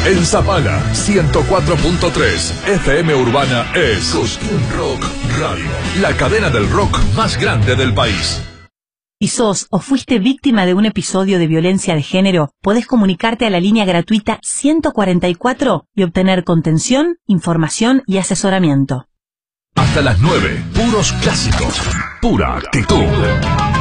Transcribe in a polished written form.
En Zapala, 104.3 FM Urbana es Cosquín Rock Radio, la cadena del rock más grande del país. Si sos o fuiste víctima de un episodio de violencia de género, podés comunicarte a la línea gratuita 144 y obtener contención, información y asesoramiento. Hasta las 9, puros clásicos, pura actitud.